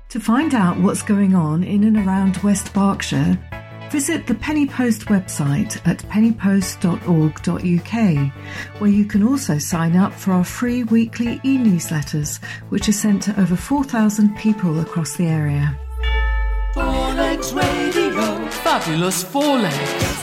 To find out what's going on in and around West Berkshire, visit the Penny Post website at pennypost.org.uk, where you can also sign up for our free weekly e-newsletters, which are sent to over 4,000 people across the area. Four Legs Radio. Fabulous Four Legs.